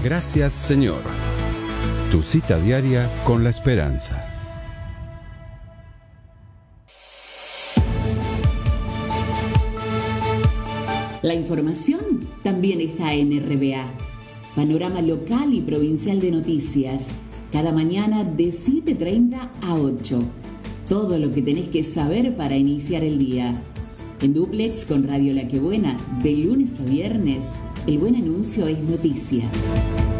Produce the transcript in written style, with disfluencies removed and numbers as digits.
Gracias, Señor. Tu cita diaria con la esperanza. La información también está en RBA. Panorama local y provincial de noticias. Cada mañana de 7:30 a 8. Todo lo que tenés que saber para iniciar el día. En dúplex con Radio La Que Buena, de lunes a viernes, el buen anuncio es noticia.